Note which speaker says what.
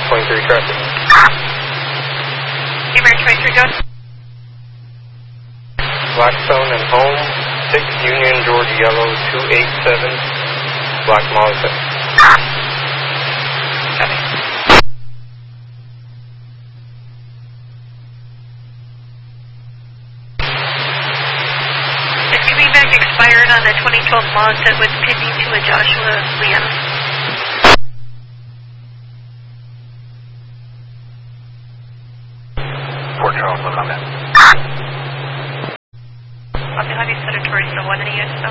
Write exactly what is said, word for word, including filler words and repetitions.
Speaker 1: twenty-three traffic.
Speaker 2: American twenty-three, go.
Speaker 1: Blackstone and Home, six Union Georgia Yellow, two eight seven, Black Molly seven.
Speaker 2: Copy. The giving back expired on the twenty twelve Mazda with pending to a Joshua Liam.
Speaker 1: Port Charles, look on that.
Speaker 2: I'll be having set it towards the one that he used.